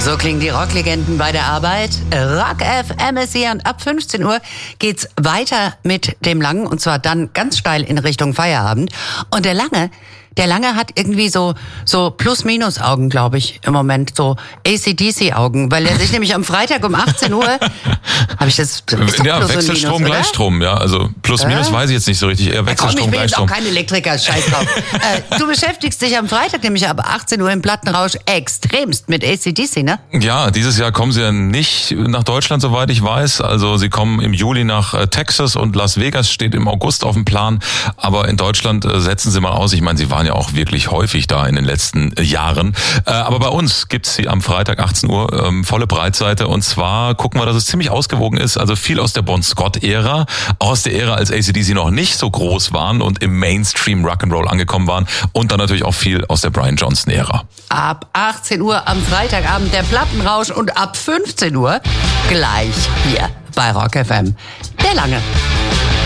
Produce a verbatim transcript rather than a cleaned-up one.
So klingen die Rocklegenden bei der Arbeit. Rock F M ist hier und ab fünfzehn Uhr geht's weiter mit dem Langen und zwar dann ganz steil in Richtung Feierabend. Und der Lange, der Lange hat irgendwie so so Plus-Minus-Augen, glaube ich, im Moment. So A C D C-Augen, weil er sich nämlich am Freitag um achtzehn Uhr... Habe ich das... Ist doch ja, Plus Wechselstrom, und Minus, Gleichstrom, ja. Also Plus-Minus äh? weiß ich jetzt nicht so richtig. Eher Wechselstrom, ja, komm, ich bin Gleichstrom. jetzt auch kein Elektriker, scheiß drauf. äh, du beschäftigst dich am Freitag nämlich ab achtzehn Uhr im Plattenrausch extremst mit A C D C, ne? Ja, dieses Jahr kommen sie ja nicht nach Deutschland, soweit ich weiß. Also sie kommen im Juli nach äh, Texas und Las Vegas steht im August auf dem Plan. Aber in Deutschland äh, setzen sie mal aus. Ich meine, sie waren ja auch wirklich häufig da in den letzten äh, Jahren. Äh, aber bei uns gibt's sie am Freitag achtzehn Uhr, ähm, volle Breitseite. Und zwar gucken wir, dass es ziemlich ausgewogen ist. Also viel aus der Bon Scott-Ära, auch aus der Ära, als A C D C noch nicht so groß waren und im Mainstream Rock'n'Roll angekommen waren. Und dann natürlich auch viel aus der Brian Johnson-Ära. Ab achtzehn Uhr am Freitagabend der Plattenrausch und ab fünfzehn Uhr gleich hier bei Rock F M. Der Lange.